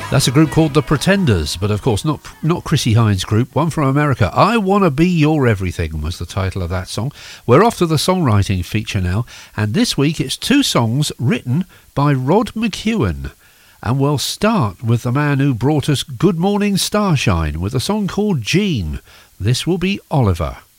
That's a group called The Pretenders, but of course not Chrissie Hynde's group, one from America. I Wanna Be Your Everything was the title of that song. We're off to the songwriting feature now, and this week it's two songs written by Rod McEwen. And we'll start with the man who brought us Good Morning Starshine with a song called Jean. This will be Oliver.